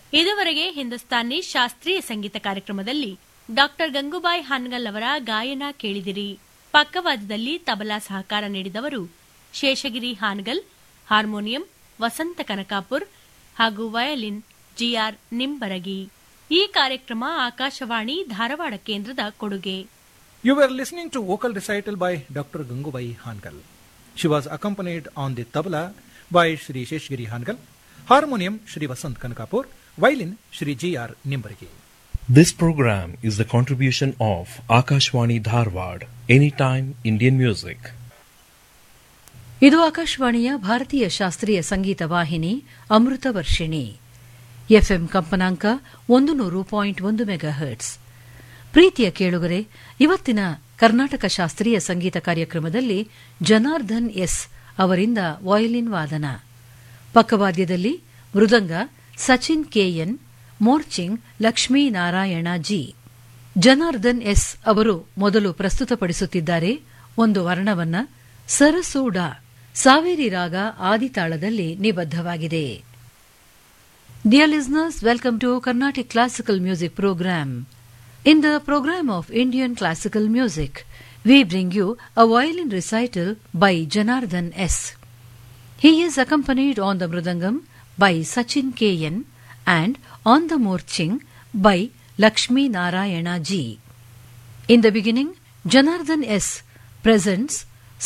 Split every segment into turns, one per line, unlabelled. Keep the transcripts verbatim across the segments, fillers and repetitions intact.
ಇದುವರೆಗೆ ಹಿಂದೂಸ್ತಾನಿ ಶಾಸ್ತ್ರೀಯ ಸಂಗೀತ ಕಾರ್ಯಕ್ರಮದಲ್ಲಿ ಡಾಕ್ಟರ್ ಗಂಗೂಬಾಯಿ ಹಾನ್ಗಲ್ ಅವರ ಗಾಯನ ಕೇಳಿದಿರಿ. ಪಕ್ಕವಾದ್ಯದಲ್ಲಿ ತಬಲಾ ಸಹಕಾರ ನೀಡಿದವರು ಶೇಷಗಿರಿ ಹಾನ್ಗಲ್, ಹಾರ್ಮೋನಿಯಂ ವಸಂತ ಕನಕಾಪುರ್ ಹಾಗೂ ವಯಲಿನ್ ಜಿಆರ್ ನಿಂಬರಗಿ. ಈ ಕಾರ್ಯಕ್ರಮ ಆಕಾಶವಾಣಿ ಧಾರವಾಡ ಕೇಂದ್ರದ ಕೊಡುಗೆ.
You were listening to vocal recital by Doctor Gangubai Hankal. She was accompanied on the tabla by Shri Sheshgiri Hankal, harmonium Shri Vasant Kankapur, violin Shri G R Nimbargi.
This program is the contribution of Akashwani Dharwad, Anytime Indian Music.
ಇದು ಆಕಾಶವಾಣಿಯ ಭಾರತೀಯ ಶಾಸ್ತ್ರೀಯ ಸಂಗೀತ ವಾಹಿನಿ ಅಮೃತ Varshini. FM ಕಂಪನಾಂಕ ಒಂದು ನೂರು point ಒಂದು mega hertz. ಪ್ರೀತಿಯ ಕೇಳುಗರೆ, ಇವತ್ತಿನ ಕರ್ನಾಟಕ ಶಾಸ್ತ್ರೀಯ ಸಂಗೀತ ಕಾರ್ಯಕ್ರಮದಲ್ಲಿ ಜನಾರ್ದನ್ ಎಸ್ ಅವರಿಂದ ವಯೋಲಿನ್ ವಾದನ, ಪಕ್ಕವಾದ್ಯದಲ್ಲಿ ಮೃದಂಗ Sachin K N, morsing Lakshminarayana G. Janardhan S ಅವರು ಮೊದಲು ಪ್ರಸ್ತುತಪಡಿಸುತ್ತಿದ್ದಾರೆ ಒಂದು ವರ್ಣವನ್ನ, ಸರಸೂಡ, ಸಾವೇರಿ ರಾಗ ಆದಿತಾಳದಲ್ಲಿ ನಿಬದ್ಧವಾಗಿದೆ. Dear listeners, welcome to Carnatic Classical Music Program. In the program of Indian Classical Music, we bring you a violin recital by Janardhan S. He is accompanied on the mridangam by Sachin K N and on the morching by Lakshmi Narayana Ji. In the beginning, Janardhan S. presents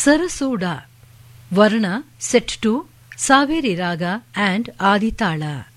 Sarasuda, Varna set to Saveri Raga and Aditala.